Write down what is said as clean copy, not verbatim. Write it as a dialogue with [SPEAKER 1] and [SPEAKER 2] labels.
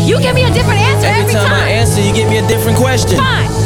[SPEAKER 1] You give me a different answer every
[SPEAKER 2] time I answer, you give me a different question.
[SPEAKER 1] Fine.